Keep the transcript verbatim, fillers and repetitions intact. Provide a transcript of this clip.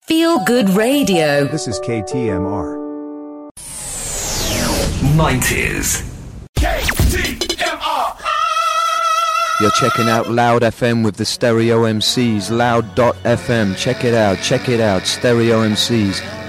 Feel Good Radio. This is K T M R. nineties. K T M R. You're checking out Loud F M with the Stereo M Cs. Loud dot F M. Check it out, check it out. Stereo M Cs.